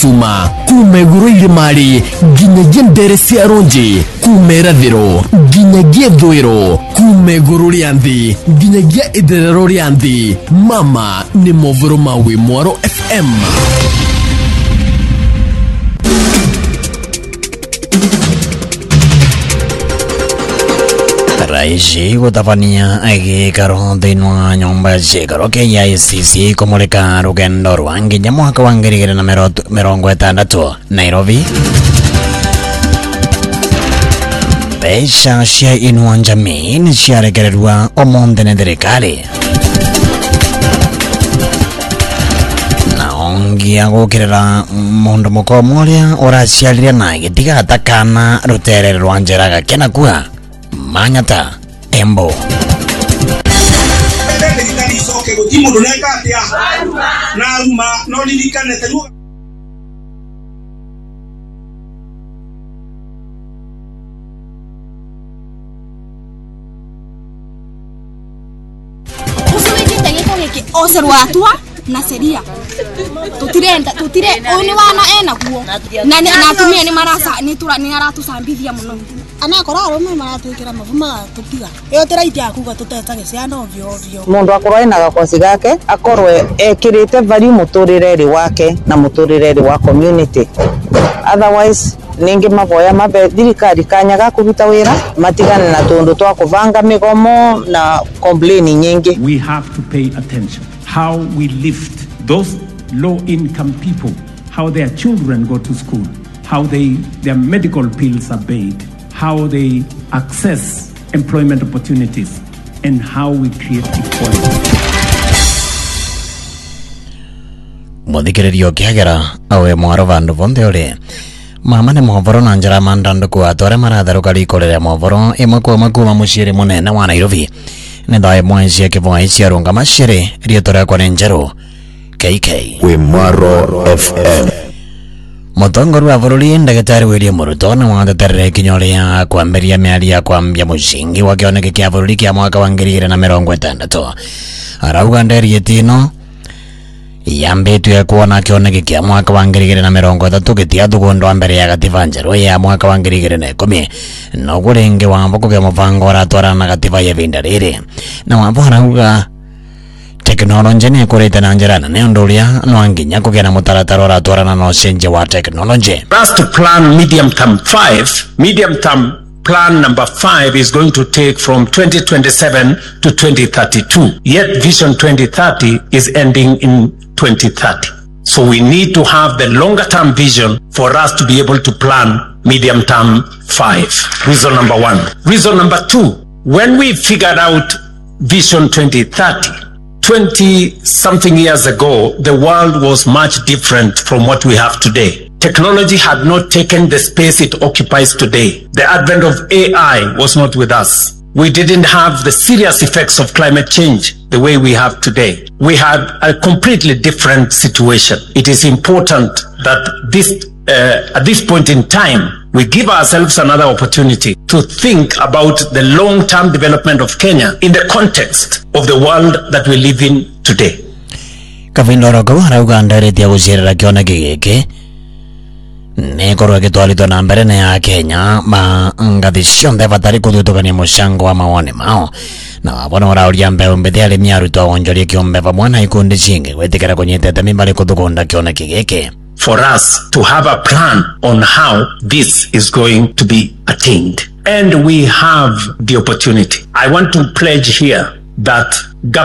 Tuma kumeguru ilimari ginyagia ndere cia ronji kumerathiro ginyagia thwiro kumeguru rianthi ginyagia itherero rianthi. Mama ni movoro mawi Mwaro FM. Raisi gutafania agikaro thinwa nyumba cikaro KICC kumulika rugendo rwa nginya mwaka wa 2060 Nairobi. Mbeca cia inua jamii ni ciarekererwa omonde ni thirikari na ongia gukirira mundu mukomo uria uraciarire na gitigata kana rutere rwa njera gakena kuwa Manyata Embo. Oserwatua na seria tutirenda oni wana ena guo na natumia ni marasa ni tura ni aratusambithia muno ana koraro me maratwikira mavuma tukiga iyo tiraiti akuga tutetage ciana ovyo ovyo. Mundu akorwo ena gakosi gake akorwe ekirite value muturireri wake na muturireri wa community. Otherwise ningi maboya mabe thirikari kanya ga kuruta wira matigane na tundu twa kuvanga migomo na complain nyingi. We have to pay attention how we lift those low income people, how their children go to school, how their medical bills are paid, how they access employment opportunities, and how we create equality. Muthikirerio kiagera awe Mwaro vandu vonthe uri mama ni movoro na njara mandandu kwa tore maratharuka rikorere movoro imwe kwa makuma muciri munene wa Nairobi ni thae mwanci kivoi cia runga maciri rietore kwa njeru KK we Mwaro FM. Mutongoru wa bururi Ndagitari William Ruto na wateterere kinyoria kwambiria miaria kwambia mucingi wa kioneke kia bururi kia mwaka wa 2060 arauga nderi etino yambetwe kuona kioneke kia mwaka wa 2030 gitia thugundo mbere ya gatiba njeru ya mwaka wa 2010 no gurenge wambo kugia mubango aratwara na gatiba ya vinda riri na wambo arauga teknolojia ni kureta na njera na ndoria no anginya kugena mutaratara uratwarana no cenje wa technology. That's to plan medium term 5. Medium term plan number 5 is going to take from 2027 to 2032. Yet Vision 2030 is ending in 2030. So we need to have the longer term vision for us to be able to plan medium term 5. Reason number 1. Reason number 2. When we figured out Vision 2030, 20-something years ago, the world was much different from what we have today. Technology had not taken the space it occupies today. The advent of AI was not with us. We didn't have the serious effects of climate change the way we have today. We had a completely different situation. It is important that at this point in time, we give ourselves another opportunity to think about the long-term development of Kenya in the context of the world that we live in today. Kavindoro kwa arauga ndareti ya gucirira kioneke giki ni korwa gitwarithwo na mbere na ya Kenya ma ngathi cionthe batari kuthutugania mucango wa mawoni mao na wabona urauria mbeu mbithi arimi arutwo wonjoria kiombe vamwe na ikundi cingi gwitikira kunyitete mimbari kuthugunda kioneke giki. For us to have a plan on how this is going to be attained. And we have the opportunity. I want to pledge here that